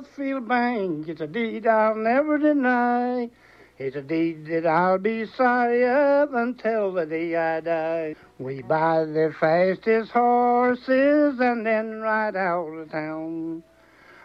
Field Bank, it's a deed I'll never deny. It's a deed that I'll be sorry of until the day I die. We buy the fastest horses and then ride out of town.